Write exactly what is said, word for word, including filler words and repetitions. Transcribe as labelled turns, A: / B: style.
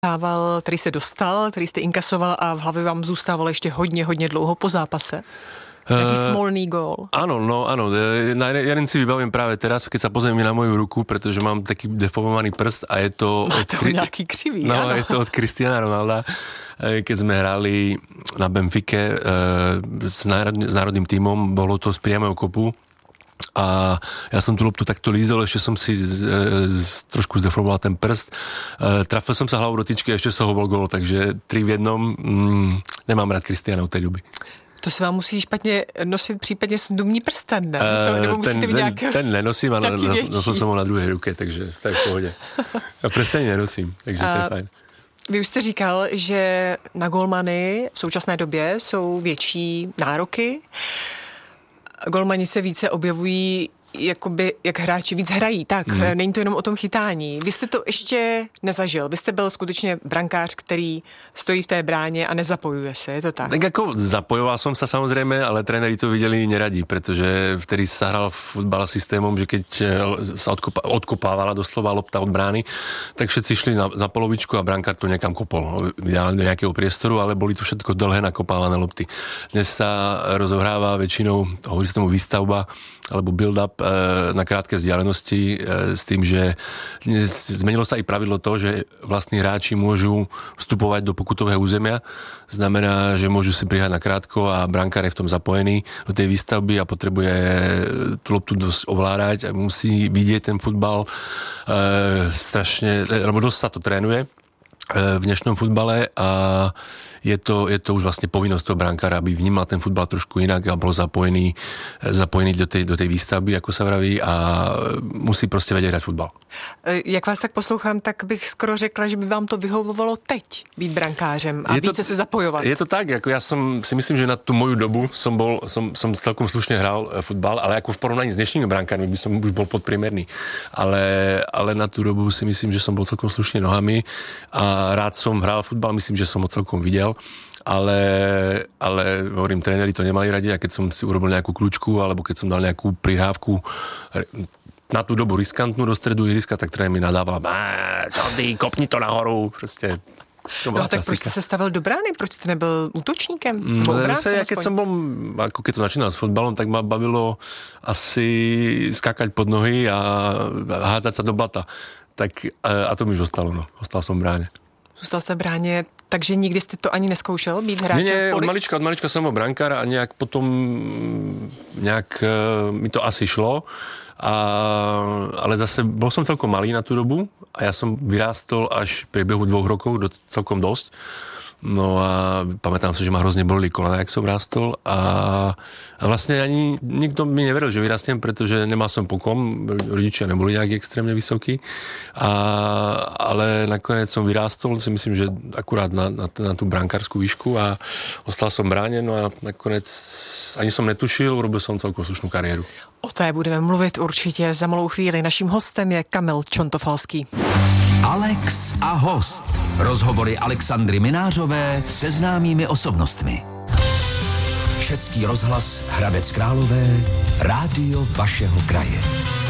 A: dával, který jste dostal, který jste inkasoval a v hlavě vám zůstával ještě hodně, hodně dlouho po zápase? Taký uh, smolný gól.
B: Áno, no áno. Na jeden si vybavím práve teraz, keď sa pozriem na moju ruku, pretože mám taký deformovaný prst a je to...
A: Máte ho nejaký krivý,
B: No,
A: áno.
B: je to od Cristiana Ronalda, keď sme hrali na Benfique s, národ, s národným tímom, bolo to z priamého kopu a ja som tú loptu takto lízol, ešte som si z, z, trošku zdeformoval ten prst. E, trafil som sa hlavou do tyčky a ešte z toho bol gól, takže tri v jednom. Mm, nemám rád Cristiana od tej doby.
A: To se vám musí špatně nosit případně snubní prsten, ne? To, nebo
B: ten,
A: musíte mít
B: ten,
A: nějakého...
B: ten nenosím, ale nos, nosil som ho na druhé ruke, takže to je v pohodě. A prsten nenosím, takže a... to je fajn.
A: Vy už jste říkal, že na golmany v současné době jsou větší nároky. Golmani se více objevují, jakoby, jak hráči víc hrají, tak mm. není to jenom o tom chytání. Vy jste to ještě nezažil, vy jste byl skutečně brankář, který stojí v té bráně a nezapojuje se, je to tak?
B: Tak jako zapojoval som sa samozrejme, ale tréneri to videli neradi, pretože vtedy sa hral futbal systémom, že keď sa odkopa, odkopávala doslova lopta od brány, tak všetci šli na, na polovičku a brankár to niekam kopol, ideálne do nejakého priestoru, ale boli to všetko dlhé nakopávané lopty. Dnes sa rozohráva väčšinou, hovorí sa tomu výstavba alebo build-up na krátke vzdialenosti s tým, že zmenilo sa i pravidlo to, že vlastní hráči môžu vstupovať do pokutového územia. Znamená, že môžu si prihať na krátko a brankár je v tom zapojený do tej výstavby a potrebuje tú loptu dosť ovládať a musí vidieť ten futbal e, strašne, alebo dosť sa to trénuje v dnešnom futbale a je to, je to už vlastne povinnosť toho brankára, aby vnímal ten futbal trošku inak a bol zapojený, zapojený do tej, do tej výstavby, ako sa vraví, a musí prostě vedieť hrať futbal.
A: Jak vás tak poslouchám, tak bych skoro řekla, že by vám to vyhovovalo teď být brankářem a je více to, se zapojovat.
B: Je to tak, jako já som, si myslím, že na tu moju dobu som, bol, som, som celkom slušne hral futbal, ale jako v porovnaní s dnešními brankármi by som už bol podpriemerný. Ale, ale na tu dobu si myslím, že som bol celkom slušne nohami a rád som hral futbal, myslím, že som ho celkom videl. Ale, ale hovorím, tréneri to nemali radi a keď som si urobil nejakú kľúčku alebo keď som dal nejakú prihrávku na tú dobu riskantnú do stredu ihriska, tak tréner mi nadával, čo ty, kopni to nahoru, prostě.
A: No tak proč jste se stavil do brány? Proč jste nebyl útočníkem?
B: Mm, zase, ja, keď som bol, ako keď som začínal s fotbalom, tak ma bavilo asi skákať pod nohy a hádzať sa do blata. Tak a to mi už ostalo, no. Ostal som v bráne.
A: Zůstal jste v bráně, takže nikdy jste to ani neskoušel být hráčem
B: nie, nie,
A: v poli?
B: od malička, od malička som bol brankár a nejak potom nejak mi to asi šlo, a, ale zase bol som celkom malý na tú dobu a ja som vyrástol až v priebehu dvoch rokov do, celkom dosť. No a pamätám si, že ma hrozne bolili kolena, jak som rástol a, a vlastne ani nikto mi neveril, že vyrastiem, pretože nemal som pokom, rodičia neboli nejak extrémne vysokí, a, ale nakoniec som vyrástol, si myslím, že akurát na, na, na tú brankárskú výšku a ostal som bráne, no a nakoniec ani som netušil, urobil som celkom slušnú kariéru.
A: O té budeme mluvit určitě za malou chvíli. Naším hostem je Kamil Čontofalský.
C: Alex a host. Rozhovory Alexandry Minářové se známými osobnostmi. Český rozhlas Hradec Králové, rádio vašeho kraje.